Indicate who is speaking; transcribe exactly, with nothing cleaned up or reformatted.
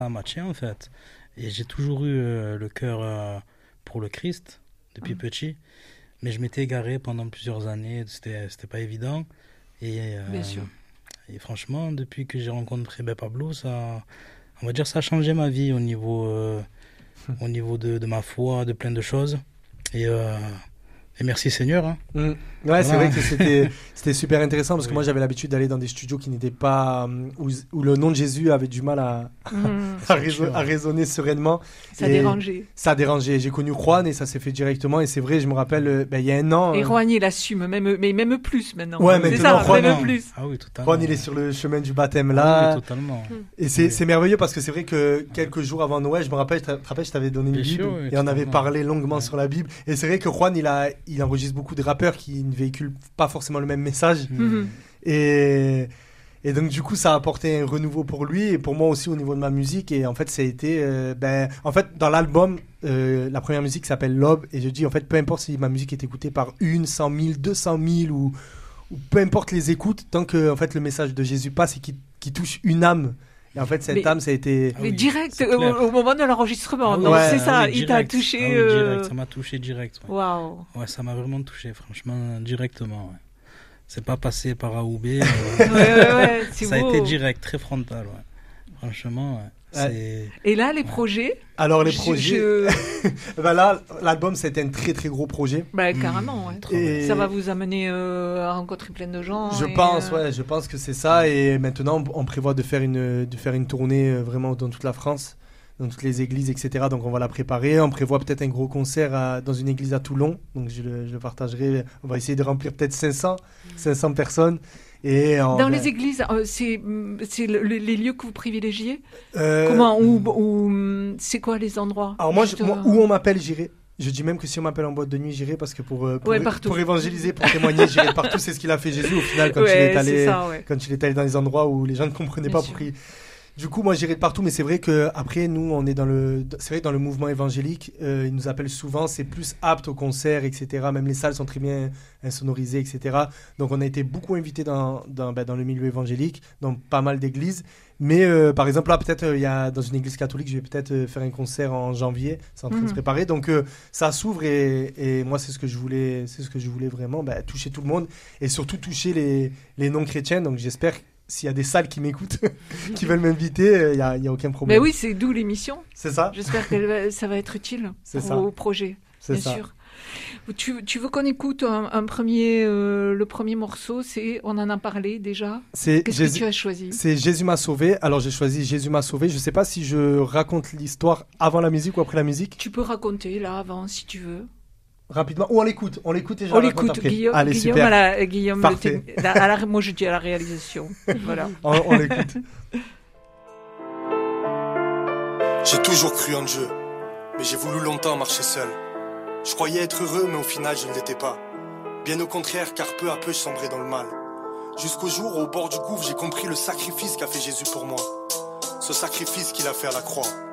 Speaker 1: a matché en fait. Et j'ai toujours eu euh, le cœur euh, pour le Christ depuis
Speaker 2: Mm.
Speaker 1: petit. Mais je m'étais égaré pendant plusieurs années, c'était, c'était pas évident. Et, euh,
Speaker 2: Bien sûr.
Speaker 1: et franchement, depuis que j'ai rencontré ben, Pablo, ça, on va dire, ça a changé ma vie au niveau, euh, au niveau de, de ma foi, de plein de choses. Et, euh, et merci Seigneur. Hein.
Speaker 3: Mm. Ouais,
Speaker 1: Voilà.
Speaker 3: c'est vrai que c'était, c'était super intéressant parce que
Speaker 1: Oui.
Speaker 3: moi j'avais l'habitude d'aller dans des studios qui n'étaient pas. euh, Où, où le nom de Jésus avait du mal à,
Speaker 2: Mm.
Speaker 3: à, raison- à raisonner sereinement.
Speaker 2: Ça
Speaker 3: Et
Speaker 2: dérangeait.
Speaker 3: Ça a dérangé. J'ai connu Juan et ça s'est fait directement. Et c'est vrai, je me rappelle, euh, ben, il y a un an.
Speaker 2: Et
Speaker 3: euh,
Speaker 2: Juan, il assume, même, mais même plus maintenant.
Speaker 3: Ouais,
Speaker 2: c'est
Speaker 3: maintenant,
Speaker 2: ça,
Speaker 3: Juan,
Speaker 2: même
Speaker 1: non.
Speaker 2: plus.
Speaker 1: Ah oui, totalement.
Speaker 3: Juan, il est sur le chemin du baptême
Speaker 1: Ah
Speaker 3: là.
Speaker 1: oui, totalement.
Speaker 3: Et c'est,
Speaker 1: Oui.
Speaker 3: c'est merveilleux parce que c'est vrai que quelques jours avant Noël, je me rappelle, je te rappelle, je t'avais donné une
Speaker 1: Bien
Speaker 3: Bible
Speaker 1: sûr, oui,
Speaker 3: et on avait
Speaker 1: totalement.
Speaker 3: parlé longuement
Speaker 1: Ouais.
Speaker 3: sur la Bible. Et c'est vrai que Juan, il, a, il enregistre beaucoup de rappeurs qui ne véhiculent pas forcément le même message.
Speaker 2: Mhm.
Speaker 3: Et, et donc, du coup, ça a apporté un renouveau pour lui et pour moi aussi au niveau de ma musique. Et en fait, ça a été. euh, ben, en fait, dans l'album, euh, la première musique s'appelle L'aube. Et je dis, en fait, peu importe si ma musique est écoutée par une, cent mille, deux cent mille ou, ou peu importe les écoutes, tant que en fait, le message de Jésus passe et qu'il, qu'il touche une âme. Et en fait, cette
Speaker 2: Mais-
Speaker 3: âme, ça a été.
Speaker 1: Ah
Speaker 2: Mais
Speaker 1: oui,
Speaker 2: direct,
Speaker 1: c'est
Speaker 2: au,
Speaker 1: clair.
Speaker 2: au moment de l'enregistrement.
Speaker 1: Ah oui,
Speaker 2: Donc,
Speaker 3: ouais,
Speaker 2: c'est
Speaker 1: ah
Speaker 2: ça,
Speaker 1: oui,
Speaker 2: il t'a
Speaker 1: direct.
Speaker 2: touché.
Speaker 1: Ah oui,
Speaker 2: euh,
Speaker 1: direct, ça m'a touché direct. Ouais,
Speaker 2: Waouh.
Speaker 1: ouais ça m'a vraiment touché, franchement, directement. Ouais. C'est pas passé par A ou B. euh,
Speaker 2: Ouais, ouais, ouais, c'est
Speaker 1: ça a
Speaker 2: beau.
Speaker 1: été direct, très frontal. Ouais. Franchement, ouais. C'est...
Speaker 2: Et là, les projets
Speaker 3: Alors, les
Speaker 2: je-
Speaker 3: projets.
Speaker 2: je-
Speaker 3: Ben là, l'album, c'était un très très gros projet.
Speaker 2: Bah, carrément, ouais.
Speaker 1: trop
Speaker 3: Et-
Speaker 2: Ça va vous amener euh, à rencontrer plein de gens.
Speaker 3: Je
Speaker 2: et,
Speaker 3: pense,
Speaker 2: euh,
Speaker 3: ouais, je pense que c'est ça. Et maintenant, on prévoit de faire une, de faire une tournée euh, vraiment dans toute la France, dans toutes les églises, et cetera. Donc, on va la préparer. On prévoit peut-être un gros concert à- dans une église à Toulon. Donc, je le, je le partagerai. On va essayer de remplir peut-être cinq cents, cinq cents personnes. Et en-
Speaker 2: Dans
Speaker 3: ben,
Speaker 2: les églises, euh, c'est c'est le- le- les lieux que vous privilégiez
Speaker 3: euh,
Speaker 2: Comment ou, ou c'est quoi les endroits
Speaker 3: Alors, moi, je-
Speaker 2: Juste,
Speaker 3: moi,
Speaker 2: euh,
Speaker 3: où on m'appelle, j'irai. Je dis même que si on m'appelle en boîte de nuit, j'irai parce que pour, euh, pour,
Speaker 2: Ouais, partout.
Speaker 3: pour évangéliser, pour témoigner, j'irai partout. C'est ce qu'il a fait Jésus au final quand il
Speaker 2: ouais,
Speaker 3: est allé.
Speaker 2: c'est ça, ouais.
Speaker 3: Quand il est allé dans les endroits où les gens ne comprenaient
Speaker 2: Bien
Speaker 3: pas
Speaker 2: sûr.
Speaker 3: pour qu'il- Du coup, moi, j'irai de partout, mais c'est vrai que après, nous, on est dans le, c'est vrai que dans le mouvement évangélique, euh, ils nous appellent souvent, c'est plus apte aux concerts, et cetera. Même les salles sont très bien insonorisées, et cetera. Donc, on a été beaucoup invités dans, dans, ben, dans le milieu évangélique, dans pas mal d'églises. Mais euh, par exemple, là, peut-être, euh, il y a dans une église catholique, je vais peut-être euh, faire un concert en janvier. C'est en train de
Speaker 2: Mhm.
Speaker 3: se préparer. Donc, euh, ça s'ouvre et, et moi, c'est ce que je voulais, c'est ce que je voulais vraiment, ben, toucher tout le monde et surtout toucher les, les non-chrétiens. Donc, j'espère s'il y a des salles qui m'écoutent, qui veulent m'inviter, il n'y a, y a aucun
Speaker 2: Mais
Speaker 3: problème.
Speaker 2: oui, c'est d'où l'émission.
Speaker 3: C'est ça,
Speaker 2: J'espère que ça va être utile
Speaker 3: C'est
Speaker 2: pour
Speaker 3: ça.
Speaker 2: vos projets,
Speaker 3: c'est
Speaker 2: bien
Speaker 3: ça.
Speaker 2: sûr. Tu, tu veux qu'on écoute un, un premier, euh, le premier morceau, c'est, on en a parlé déjà.
Speaker 3: C'est
Speaker 2: Qu'est-ce
Speaker 3: Jésus,
Speaker 2: que tu as choisi
Speaker 3: c'est Jésus m'a sauvé. Alors j'ai choisi Jésus m'a sauvé. Je sais pas si je raconte l'histoire avant la musique ou après la musique.
Speaker 2: Tu peux raconter là avant si tu veux.
Speaker 3: Rapidement. Ou on l'écoute. On l'écoute et je
Speaker 2: On
Speaker 3: la raconte
Speaker 2: l'écoute,
Speaker 3: après.
Speaker 2: Guillaume.
Speaker 3: Allez,
Speaker 2: Guillaume,
Speaker 3: super.
Speaker 2: à la, Guillaume le
Speaker 3: Parfait.
Speaker 2: techni- à la- moi je dis à la réalisation. Voilà.
Speaker 3: On, on l'écoute.
Speaker 4: J'ai toujours cru en Dieu, mais j'ai voulu longtemps marcher seul. Je croyais être heureux, mais au final je ne l'étais pas. Bien au contraire, car peu à peu je sombrais dans le mal. Jusqu'au jour où, au bord du gouffre, j'ai compris le sacrifice qu'a fait Jésus pour moi. Ce sacrifice qu'il a fait à la croix.